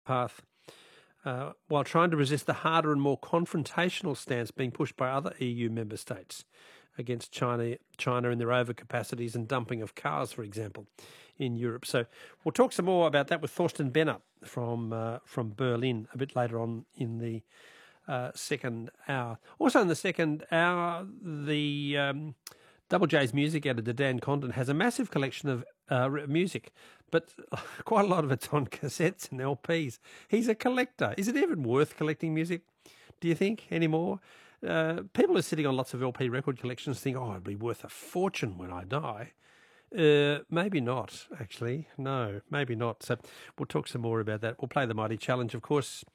path while trying to resist the harder and more confrontational stance being pushed by other EU member states against China in their overcapacities and dumping of cars, for example, in Europe. So we'll talk some more about that with Thorsten Benner from Berlin a bit later on in the second hour. Also in the second hour, the Double J's music editor, Dan Condon, has a massive collection of music, but quite a lot of it's on cassettes and LPs. He's a collector. Is it even worth collecting music, do you think, anymore? People are sitting on lots of LP record collections think, oh, it'd be worth a fortune when I die. Maybe not, actually. No, maybe not. So we'll talk some more about that. We'll play the Mighty Challenge, of course.